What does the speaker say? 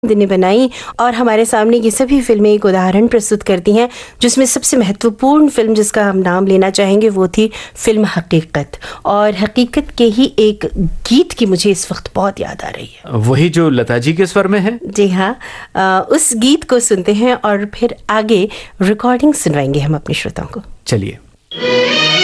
ने बनाई और हमारे सामने ये सभी फिल्में एक उदाहरण प्रस्तुत करती हैं, जिसमें सबसे महत्वपूर्ण फिल्म जिसका हम नाम लेना चाहेंगे वो थी फिल्म हकीकत। और हकीकत के ही एक गीत की मुझे इस वक्त बहुत याद आ रही है, वही जो लता जी के स्वर में है। जी हाँ, उस गीत को सुनते हैं और फिर आगे रिकॉर्डिंग सुनवाएंगे हम अपने श्रोताओं को। चलिए।